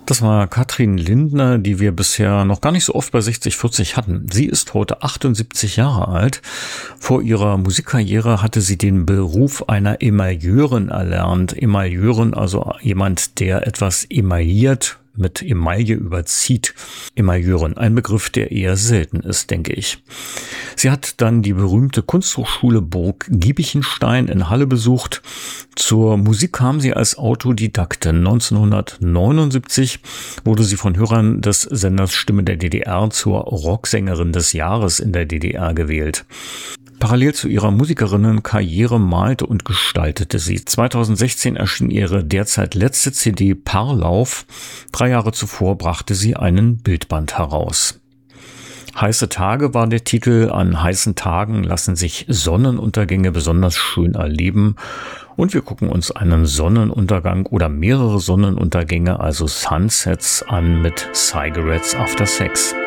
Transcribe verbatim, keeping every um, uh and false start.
Das war Katrin Lindner, die wir bisher noch gar nicht so oft bei sechzig vierzig hatten. Sie ist heute achtundsiebzig Jahre alt. Vor ihrer Musikkarriere hatte sie den Beruf einer Emailleurin erlernt. Emailleurin, also jemand, der etwas emailliert, mit Emaille überzieht. Emailleurin, ein Begriff, der eher selten ist, denke ich. Sie hat dann die berühmte Kunsthochschule Burg Giebichenstein in Halle besucht. Zur Musik kam sie als Autodidaktin. neunzehnhundertneunundsiebzig wurde sie von Hörern des Senders Stimme der D D R zur Rocksängerin des Jahres in der D D R gewählt. Parallel zu ihrer Musikerinnenkarriere malte und gestaltete sie. zweitausendsechzehn erschien ihre derzeit letzte C D Paarlauf. Drei Jahre zuvor brachte sie einen Bildband heraus. Heiße Tage war der Titel. An heißen Tagen lassen sich Sonnenuntergänge besonders schön erleben. Und wir gucken uns einen Sonnenuntergang oder mehrere Sonnenuntergänge, also Sunsets, an mit Cigarettes After Sex.